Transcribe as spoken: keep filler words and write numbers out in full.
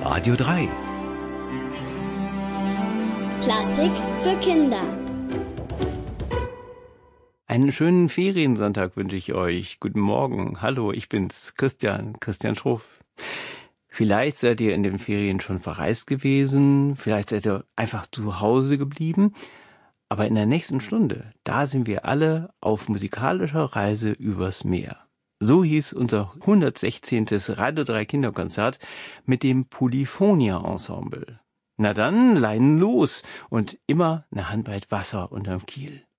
Radio drei. Klassik für Kinder. Einen schönen Feriensonntag wünsche ich euch. Guten Morgen. Hallo, ich bin's, Christian, Christian Schruff. Vielleicht seid ihr in den Ferien schon verreist gewesen, vielleicht seid ihr einfach zu Hause geblieben. Aber in der nächsten Stunde, da sind wir alle auf musikalischer Reise übers Meer. So hieß unser hundertsechzehnten Radio drei Kinderkonzert mit dem Polyphonia Ensemble. Na dann, Leinen los und immer eine Handbreit Wasser unterm Kiel.